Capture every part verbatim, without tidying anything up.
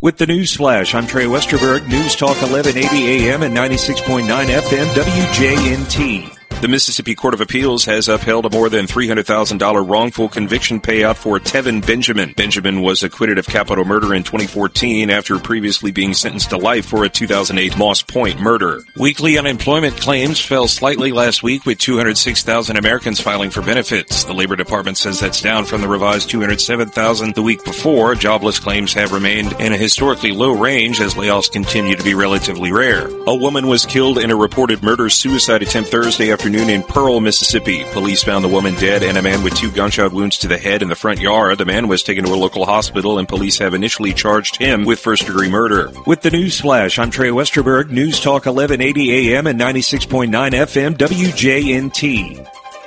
With the News Flash, I'm Trey Westerberg, News Talk eleven eighty A M and ninety-six point nine F M W J N T. The Mississippi Court of Appeals has upheld a more than three hundred thousand dollars wrongful conviction payout for Tevin Benjamin. Benjamin was acquitted of capital murder in twenty fourteen after previously being sentenced to life for a two thousand eight Moss Point murder. Weekly unemployment claims fell slightly last week with two hundred six thousand Americans filing for benefits. The Labor Department says that's down from the revised two hundred seven thousand the week before. Jobless claims have remained in a historically low range as layoffs continue to be relatively rare. A woman was killed in a reported murder-suicide attempt Thursday afternoon in Pearl, Mississippi. Police found the woman dead and a man with two gunshot wounds to the head in the front yard. The man was taken to a local hospital and police have initially charged him with first-degree murder. With the News Flash, I'm Trey Westerberg, News Talk eleven eighty A M and ninety-six point nine F M W J N T.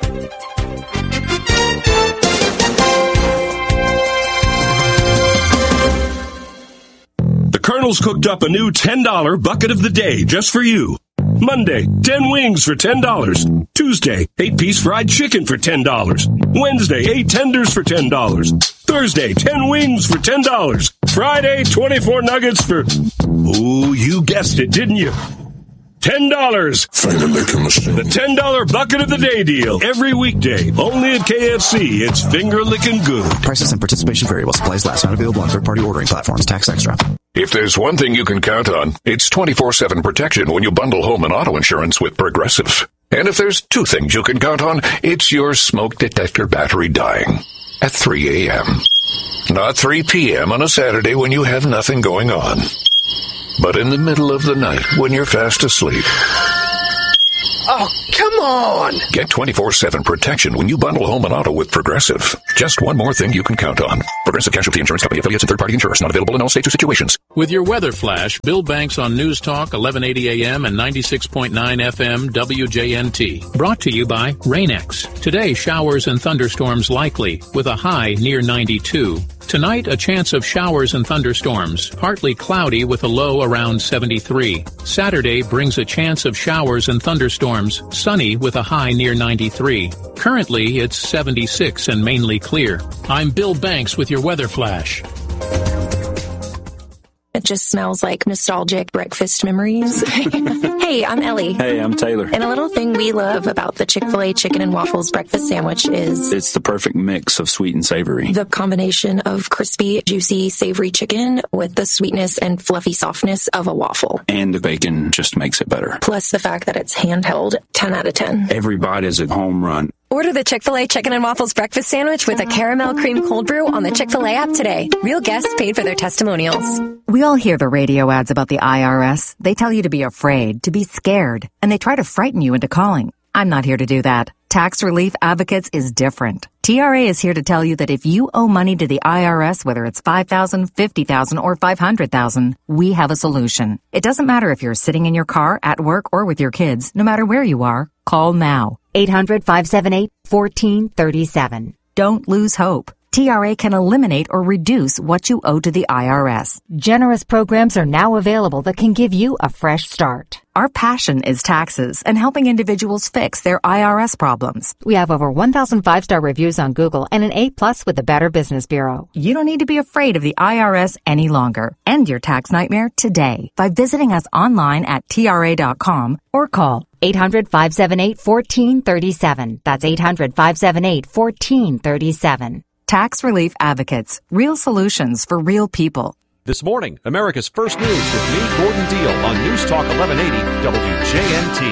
The Colonel's cooked up a new ten dollars bucket of the day just for you. Monday, ten wings for ten dollars. Tuesday, eight-piece fried chicken for ten dollars. Wednesday, eight tenders for ten dollars. Thursday, ten wings for ten dollars. Friday, twenty-four nuggets for... Oh, you guessed it, didn't you? ten dollars. Finger licking machine. The ten dollars bucket of the day deal. Every weekday. Only at K F C. It's finger licking good. Prices and participation vary while supplies last. Not available on third-party ordering platforms. Tax extra. If there's one thing you can count on, it's twenty-four seven protection when you bundle home and auto insurance with Progressive. And if there's two things you can count on, it's your smoke detector battery dying at three a.m. Not three p.m. on a Saturday when you have nothing going on, but in the middle of the night when you're fast asleep. Oh, come on! Get twenty-four seven protection when you bundle home and auto with Progressive. Just one more thing you can count on. Progressive Casualty Insurance Company, affiliates, and third-party insurers. Not available in all states or situations. With your weather flash, Bill Banks on News Talk eleven eighty A M and ninety-six point nine F M W J N T. Brought to you by Rain-X. Today, showers and thunderstorms likely, with a high near ninety-two. Tonight, a chance of showers and thunderstorms, partly cloudy with a low around seventy-three. Saturday brings a chance of showers and thunderstorms, sunny with a high near ninety-three. Currently, it's seventy-six and mainly clear. I'm Bill Banks with your weather flash. It just smells like nostalgic breakfast memories. Hey, I'm Ellie. Hey, I'm Taylor. And a little thing we love about the Chick-fil-A chicken and waffles breakfast sandwich is... it's the perfect mix of sweet and savory. The combination of crispy, juicy, savory chicken with the sweetness and fluffy softness of a waffle. And the bacon just makes it better. Plus the fact that it's handheld, ten out of ten. Every bite is a home run. Order the Chick-fil-A Chicken and Waffles Breakfast Sandwich with a caramel cream cold brew on the Chick-fil-A app today. Real guests paid for their testimonials. We all hear the radio ads about the I R S. They tell you to be afraid, to be scared, and they try to frighten you into calling. I'm not here to do that. Tax Relief Advocates is different. T R A is here to tell you that if you owe money to the I R S, whether it's five thousand dollars, fifty thousand dollars, or five hundred thousand dollars, we have a solution. It doesn't matter if you're sitting in your car, at work, or with your kids. No matter where you are, call now. eight hundred, five seven eight, one four three seven. Don't lose hope. T R A can eliminate or reduce what you owe to the I R S. Generous programs are now available that can give you a fresh start. Our passion is taxes and helping individuals fix their I R S problems. We have over one thousand five-star reviews on Google and an A plus with the Better Business Bureau. You don't need to be afraid of the I R S any longer. End your tax nightmare today by visiting us online at T R A dot com or call eight hundred, five seven eight, one four three seven. That's eight hundred, five seven eight, one four three seven. Tax Relief Advocates. Real solutions for real people. This morning, America's First News with me, Gordon Deal, on News Talk eleven eighty W J N T.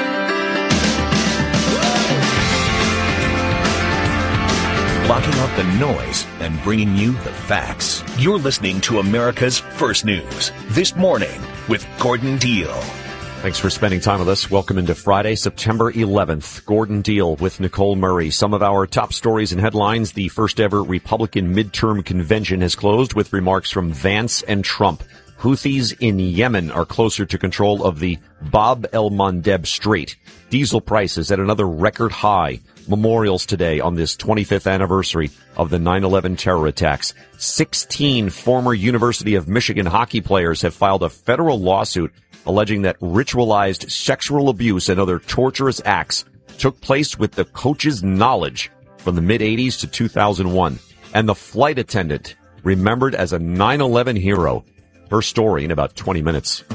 Blocking out the noise and bringing you the facts. You're listening to America's First News. This morning with Gordon Deal. Thanks for spending time with us. Welcome into Friday, September eleventh. Gordon Deal with Nicole Murray. Some of our top stories and headlines. The first ever Republican midterm convention has closed with remarks from Vance and Trump. Houthis in Yemen are closer to control of the Bab el-Mandeb Strait. Diesel prices at another record high. Memorials today on this twenty-fifth anniversary of the nine eleven terror attacks. sixteen former University of Michigan hockey players have filed a federal lawsuit alleging that ritualized sexual abuse and other torturous acts took place with the coach's knowledge from the mid-eighties to two thousand one. And the flight attendant, remembered as a nine eleven hero, Her story in about twenty minutes.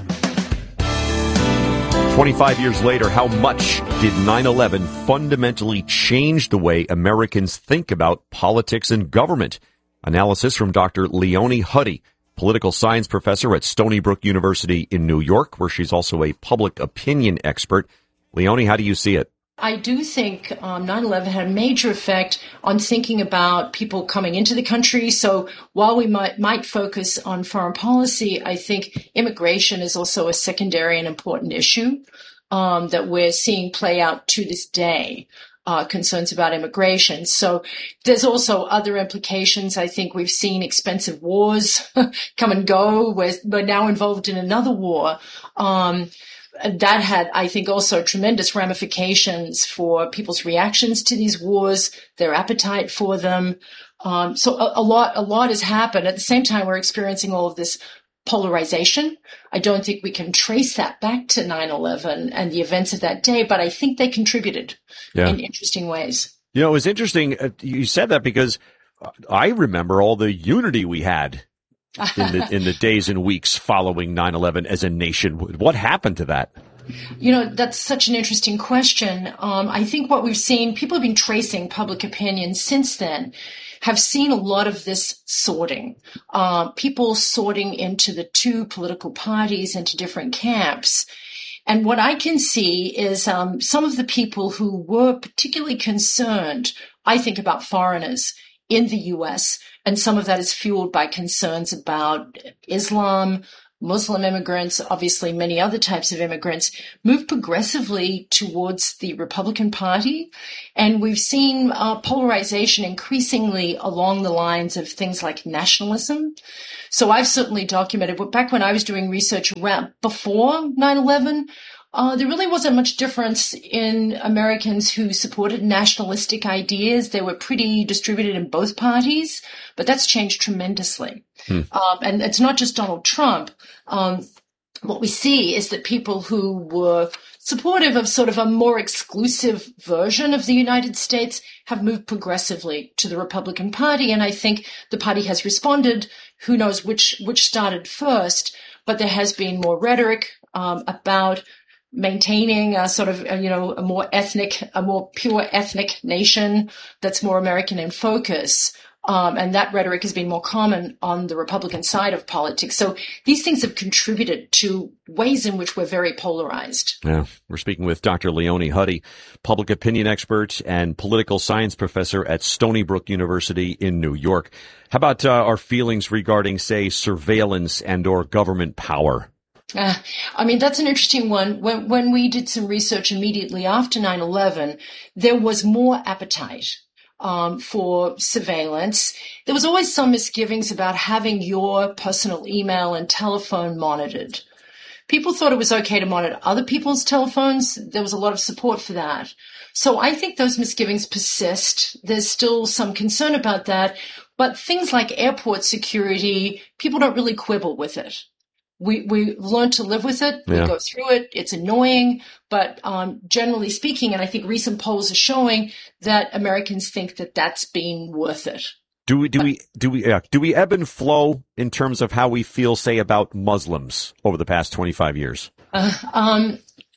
twenty-five years later, how much did nine eleven fundamentally change the way Americans think about politics and government? Analysis from Doctor Leonie Huddy, political science professor at Stony Brook University in New York, where she's also a public opinion expert. Leonie, how do you see it? I do think um, nine eleven had a major effect on thinking about people coming into the country. So while we might, might focus on foreign policy, I think immigration is also a secondary and important issue um, that we're seeing play out to this day. Uh, concerns about immigration. So there's also other implications. I think we've seen expensive wars come and go. We're, we're now involved in another war. Um, that had, I think, also tremendous ramifications for people's reactions to these wars, their appetite for them. Um, so a, a lot, a lot has happened. At the same time, we're experiencing all of this polarization. I don't think we can trace that back to nine eleven and the events of that day, but I think they contributed yeah. in interesting ways. You know, it was interesting. Uh, you said that because I remember all the unity we had in the, in the days and weeks following nine eleven as a nation. What happened to that? You know, that's such an interesting question. Um, I think what we've seen, people have been tracing public opinion since then, have seen a lot of this sorting, uh, people sorting into the two political parties, into different camps. And what I can see is um, some of the people who were particularly concerned, I think, about foreigners in the U S, and some of that is fueled by concerns about Islam, Muslim immigrants, obviously many other types of immigrants, move progressively towards the Republican Party. And we've seen uh, polarization increasingly along the lines of things like nationalism. So I've certainly documented, but back when I was doing research around before nine eleven, Uh, there really wasn't much difference in Americans who supported nationalistic ideas. They were pretty distributed in both parties, but that's changed tremendously. Hmm. Um, and it's not just Donald Trump. Um, what we see is that people who were supportive of sort of a more exclusive version of the United States have moved progressively to the Republican Party. And I think the party has responded. Who knows which, which started first, but there has been more rhetoric um, about maintaining a sort of, you know, a more ethnic, a more pure ethnic nation that's more American in focus. Um, and that rhetoric has been more common on the Republican side of politics. So these things have contributed to ways in which we're very polarized. Yeah. We're speaking with Doctor Leonie Huddy, public opinion expert and political science professor at Stony Brook University in New York. How about uh, our feelings regarding, say, surveillance and or government power? Uh, I mean, that's an interesting one. When, when we did some research immediately after nine eleven, there was more appetite um, for surveillance. There was always some misgivings about having your personal email and telephone monitored. People thought it was okay to monitor other people's telephones. There was a lot of support for that. So I think those misgivings persist. There's still some concern about that. But things like airport security, people don't really quibble with it. We we learn to live with it. Yeah. We go through it. It's annoying, but um, generally speaking, and I think recent polls are showing that Americans think that that's been worth it. Do we do but, we do we yeah, do we ebb and flow in terms of how we feel, say, about Muslims over the past twenty-five years? Uh, um,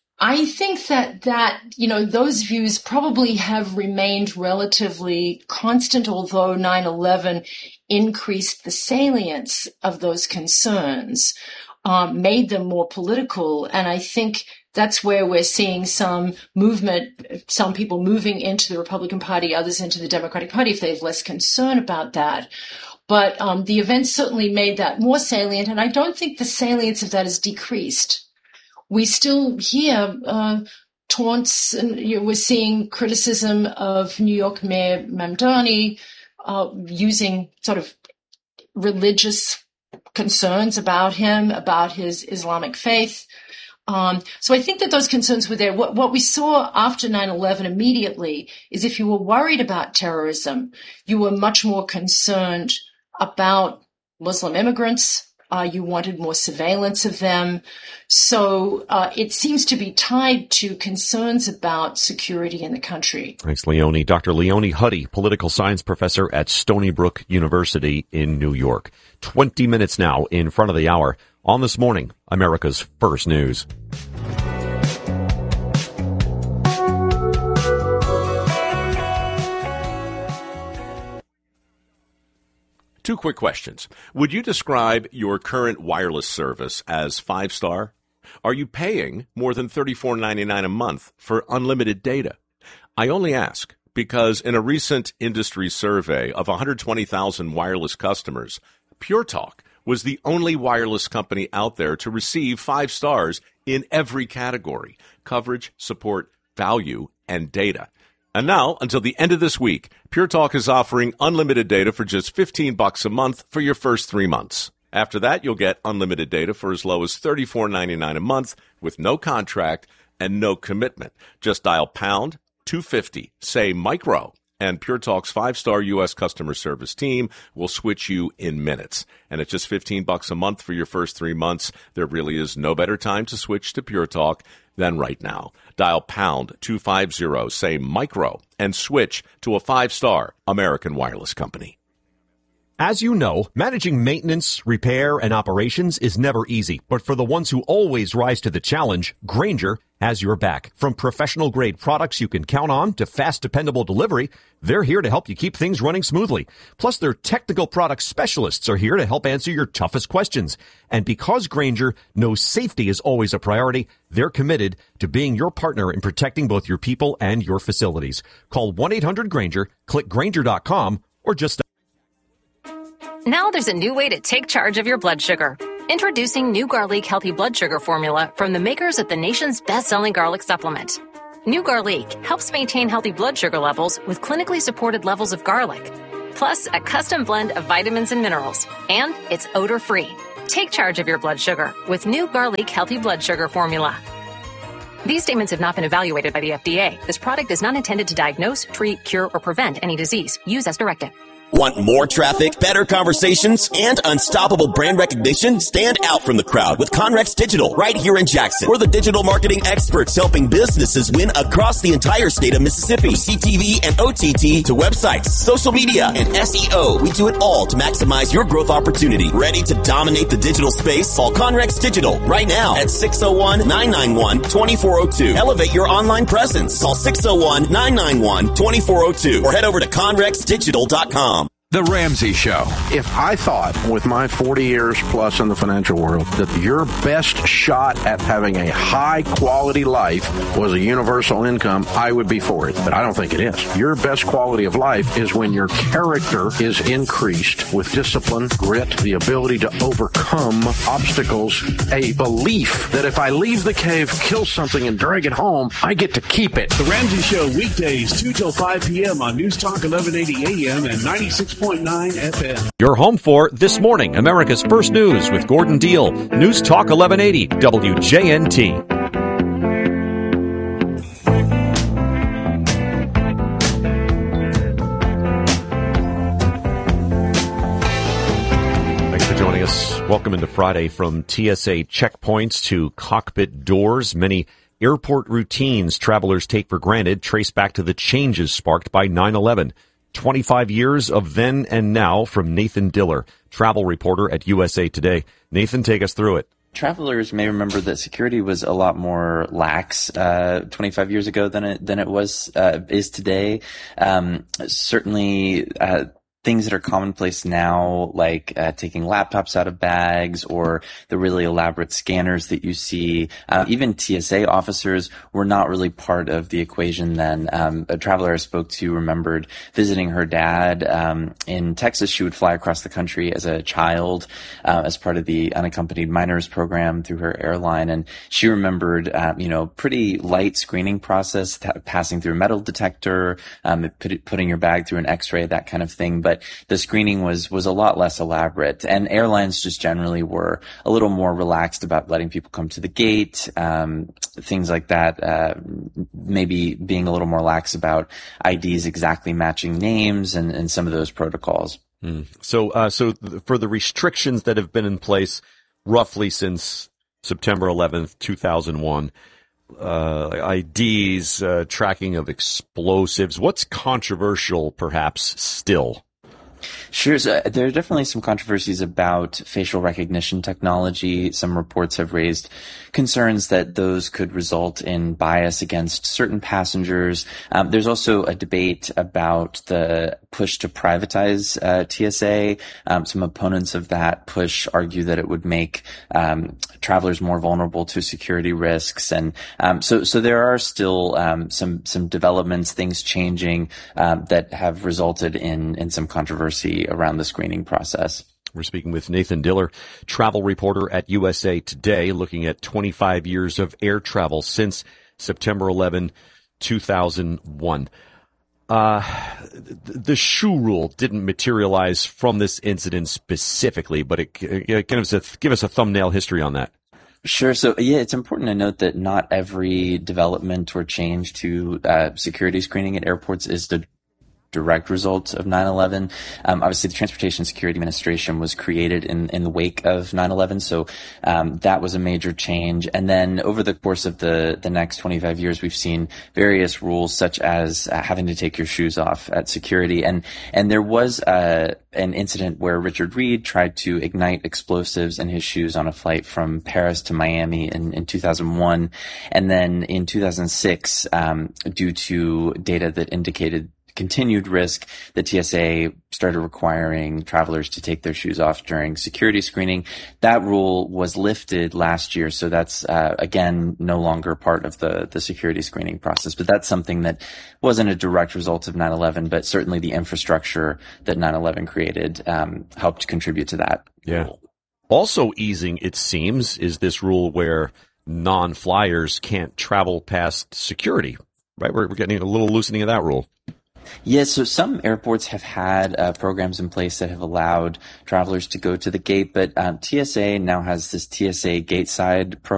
I think that that you know those views probably have remained relatively constant, although nine eleven increased the salience of those concerns. Um, made them more political. And I think that's where we're seeing some movement, some people moving into the Republican Party, others into the Democratic Party if they have less concern about that. But um, the events certainly made that more salient. And I don't think the salience of that has decreased. We still hear uh, taunts, and you know, we're seeing criticism of New York Mayor Mamdani uh, using sort of religious concerns about him, about his Islamic faith. Um, so I think that those concerns were there. What, what we saw after nine eleven immediately is if you were worried about terrorism, you were much more concerned about Muslim immigrants. Uh, you wanted more surveillance of them. So uh, it seems to be tied to concerns about security in the country. Thanks, Leonie. Doctor Leonie Huddy, political science professor at Stony Brook University in New York. twenty minutes now in front of the hour. on This Morning, America's First News. Two quick questions. Would you describe your current wireless service as five-star? Are you paying more than thirty-four ninety-nine a month for unlimited data? I only ask because in a recent industry survey of one hundred twenty thousand wireless customers, Pure Talk was the only wireless company out there to receive five stars in every category: coverage, support, value, and data. And now, until the end of this week, Pure Talk is offering unlimited data for just fifteen bucks a month for your first three months. After that, you'll get unlimited data for as low as thirty-four ninety-nine a month with no contract and no commitment. Just dial pound two fifty, say micro, and Pure Talk's five-star U S customer service team will switch you in minutes. And at just fifteen bucks a month for your first three months, there really is no better time to switch to Pure Talk than right now. Dial pound two fifty, say micro, and switch to a five-star American wireless company. As you know, managing maintenance, repair, and operations is never easy. But for the ones who always rise to the challenge, Grainger has your back. From professional-grade products you can count on to fast, dependable delivery, they're here to help you keep things running smoothly. Plus, their technical product specialists are here to help answer your toughest questions. And because Grainger knows safety is always a priority, they're committed to being your partner in protecting both your people and your facilities. Call one eight hundred Grainger, click Grainger dot com, or just... Now there's a new way to take charge of your blood sugar. Introducing New Garlic Healthy Blood Sugar Formula from the makers of the nation's best-selling garlic supplement. New Garlic helps maintain healthy blood sugar levels with clinically supported levels of garlic, plus a custom blend of vitamins and minerals, and it's odor-free. Take charge of your blood sugar with New Garlic Healthy Blood Sugar Formula. These statements have not been evaluated by the F D A. This product is not intended to diagnose, treat, cure, or prevent any disease. Use as directed. Want more traffic, better conversations, and unstoppable brand recognition? Stand out from the crowd with Conrex Digital right here in Jackson. We're the digital marketing experts helping businesses win across the entire state of Mississippi. From C T V and O T T to websites, social media, and S E O. We do it all to maximize your growth opportunity. Ready to dominate the digital space? Call Conrex Digital right now at six oh one, nine nine one, two four oh two. Elevate your online presence. Call six oh one, nine nine one, two four oh two or head over to conrex digital dot com. The Ramsey Show. If I thought with my forty years plus in the financial world that your best shot at having a high quality life was a universal income, I would be for it. But I don't think it is. Your best quality of life is when your character is increased with discipline, grit, the ability to overcome obstacles, a belief that if I leave the cave, kill something, and drag it home, I get to keep it. The Ramsey Show, weekdays, two till five p.m. on News Talk eleven eighty A M and ninety-six point nine F M. You're home for This Morning, America's First News with Gordon Deal. News Talk eleven eighty W J N T. Thanks for joining us. Welcome into Friday. From T S A checkpoints to cockpit doors, many airport routines travelers take for granted trace back to the changes sparked by nine eleven. twenty-five years of then and now from Nathan Diller, travel reporter at U S A Today. Nathan, take us through it. Travelers may remember that security was a lot more lax uh, twenty-five years ago than it than it was uh, is today. Um, certainly. Uh, Things that are commonplace now, like uh, taking laptops out of bags or the really elaborate scanners that you see. Uh, even T S A officers were not really part of the equation then. Um, a traveler I spoke to remembered visiting her dad um, in Texas. She would fly across the country as a child uh, as part of the unaccompanied minors program through her airline. And she remembered, uh, you know, pretty light screening process, t- passing through a metal detector, um, put, putting your bag through an x-ray, that kind of thing. But But the screening was, was a lot less elaborate, and airlines just generally were a little more relaxed about letting people come to the gate, um, things like that, uh, maybe being a little more lax about I Ds exactly matching names and, and some of those protocols. Mm. So, uh, so for the restrictions that have been in place roughly since September eleventh, two thousand one, uh, I Ds, uh, tracking of explosives, what's controversial perhaps still? Sure. So there are definitely some controversies about facial recognition technology. Some reports have raised concerns that those could result in bias against certain passengers. Um, there's also a debate about the push to privatize uh, T S A. Um, some opponents of that push argue that it would make um, travelers more vulnerable to security risks, and um, so so there are still um, some some developments, things changing um, that have resulted in in some controversy around the screening process. We're speaking with Nathan Diller, travel reporter at U S A Today, looking at twenty-five years of air travel since September eleventh, two thousand one. Uh, the shoe rule didn't materialize from this incident specifically, but it, it give us a, give us a thumbnail history on that. Sure. So, yeah, it's important to note that not every development or change to uh, security screening at airports is the direct result of nine eleven. Um, obviously, the Transportation Security Administration was created in, in the wake of nine eleven, so um, that was a major change. And then over the course of the, the next twenty-five years, we've seen various rules such as uh, having to take your shoes off at security. And and there was uh, an incident where Richard Reed tried to ignite explosives in his shoes on a flight from Paris to Miami in, in two thousand one. And then in two thousand six, um, due to data that indicated continued risk, the T S A started requiring travelers to take their shoes off during security screening. That rule was lifted last year, so that's uh, again no longer part of the the security screening process. But that's something that wasn't a direct result of nine eleven, but certainly the infrastructure that nine eleven created um, helped contribute to that. Yeah. Rule. Also easing, it seems, is this rule where non-flyers can't travel past security. Right? We're, we're getting a little loosening of that rule. Yes, so some airports have had uh, programs in place that have allowed travelers to go to the gate, but um, T S A now has this T S A Gateside program.